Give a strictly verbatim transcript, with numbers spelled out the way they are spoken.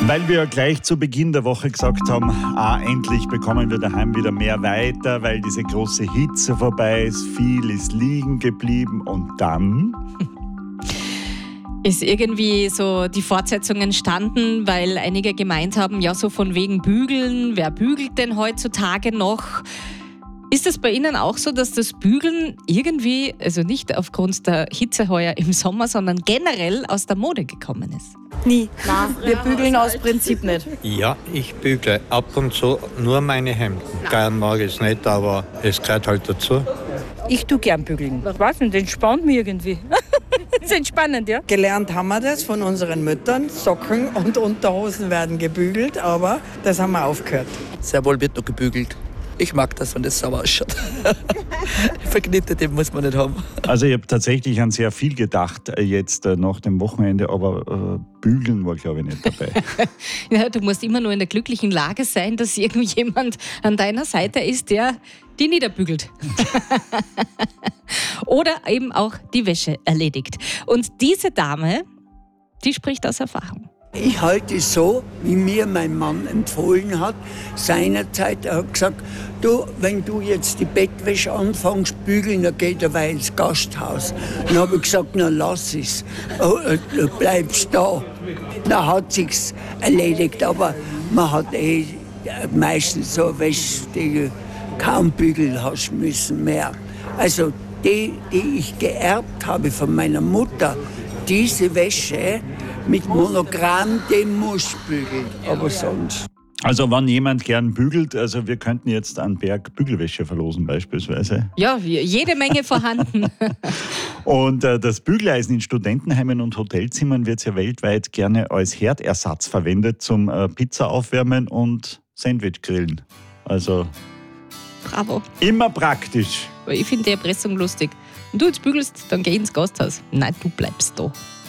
Weil wir ja gleich zu Beginn der Woche gesagt haben, ah, endlich bekommen wir daheim wieder mehr weiter, weil diese große Hitze vorbei ist, viel ist liegen geblieben und dann ist irgendwie so die Fortsetzung entstanden, weil einige gemeint haben, ja, so von wegen Bügeln, wer bügelt denn heutzutage noch? Ist es bei Ihnen auch so, dass das Bügeln irgendwie, also nicht aufgrund der Hitze heuer im Sommer, sondern generell aus der Mode gekommen ist? Nie. Nein, wir bügeln aus Prinzip nicht. Ja, ich bügle ab und zu nur meine Hemden. Gern mag ich es nicht, aber es gehört halt dazu. Ich tue gern bügeln. Ich weiß nicht, das entspannt mich irgendwie. Das ist entspannend, ja. Gelernt haben wir das von unseren Müttern. Socken und Unterhosen werden gebügelt, aber das haben wir aufgehört. Sehr wohl wird noch gebügelt. Ich mag das, wenn das sauber ausschaut. Verknittete muss man nicht haben. Also ich habe tatsächlich an sehr viel gedacht jetzt äh, nach dem Wochenende, aber äh, bügeln war, glaube ich, nicht dabei. Ja, du musst immer nur in der glücklichen Lage sein, dass irgendjemand an deiner Seite ist, der die niederbügelt. Oder eben auch die Wäsche erledigt. Und diese Dame, die spricht aus Erfahrung. Ich halte es so, wie mir mein Mann empfohlen hat. Seinerzeit er hat gesagt, du, wenn du jetzt die Bettwäsche anfängst zu bügeln, dann geht er weiter ins Gasthaus. Dann habe ich gesagt, na lass es, du bleibst da. Dann hat sich's erledigt, aber man hat eh meistens so Wäsche, die kaum bügeln hast müssen mehr. Also die, die ich geerbt habe von meiner Mutter, diese Wäsche mit Monogramm, den muss bügeln, aber sonst. Also wenn jemand gern bügelt, also wir könnten jetzt einen Berg Bügelwäsche verlosen beispielsweise. Ja, jede Menge vorhanden. Und äh, das Bügeleisen in Studentenheimen und Hotelzimmern wird ja weltweit gerne als Herdersatz verwendet zum äh, Pizza aufwärmen und Sandwich grillen. Also Bravo. Immer praktisch. Ich finde die Erpressung lustig. Wenn du jetzt bügelst, dann geh ins Gasthaus. Nein, du bleibst da.